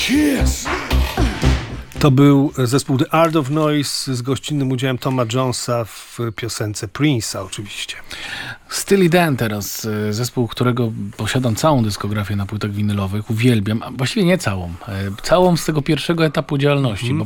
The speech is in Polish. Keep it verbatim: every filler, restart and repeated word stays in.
Kiss! To był zespół The Art of Noise z gościnnym udziałem Toma Jonesa w piosence Prince'a oczywiście. Steely Dan teraz, zespół, którego posiadam całą dyskografię na płytach winylowych, uwielbiam, a właściwie nie całą, całą z tego pierwszego etapu działalności, mm. bo